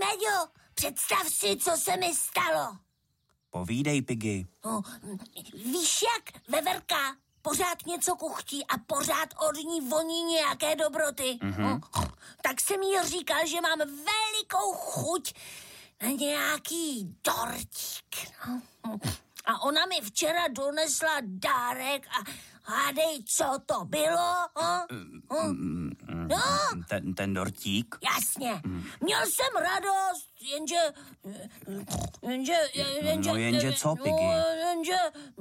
Méďo, představ si, co se mi stalo. Povídej, Piggy. No, víš jak, veverka pořád něco kuchtí a pořád od ní voní nějaké dobroty. Tak jsem jí říkal, že mám velikou chuť na nějaký dortík. No. A ona mi včera donesla dárek a hádej, co to bylo? No? Ten dortík? Jasně. Měl jsem radost, jenže co, Piggy? Jenže,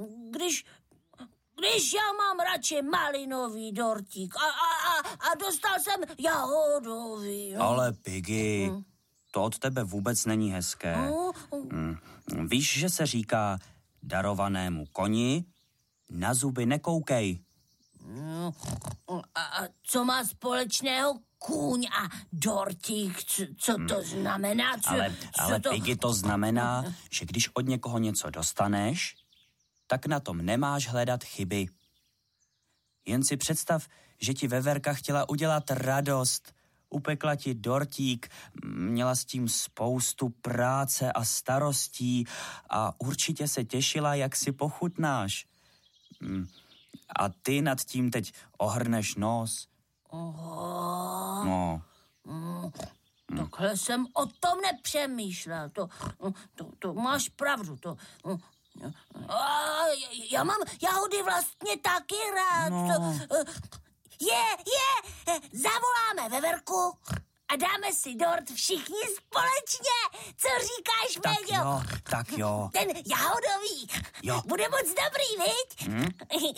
když já mám radši malinový dortík a dostal jsem jahodový. No. Ale Piggy, to od tebe vůbec není hezké. Víš, že se říká darovanému koni na zuby nekoukej. A co má společného kůň a dortík? Co to znamená? Ale Piggy, to znamená, že když od někoho něco dostaneš, tak na tom nemáš hledat chyby. Jen si představ, že ti veverka chtěla udělat radost. Upekla ti dortík, měla s tím spoustu práce a starostí a určitě se těšila, jak si pochutnáš. A ty nad tím teď ohrneš nos. No. Takhle jsem o tom nepřemýšlel. To máš pravdu. Já mám jahody vlastně taky rád. No. Zavoláme veverku a dáme si dort všichni společně. Co říkáš, Méďo? Tak jo. Ten jahodový. Jo. Bude moc dobrý, viď?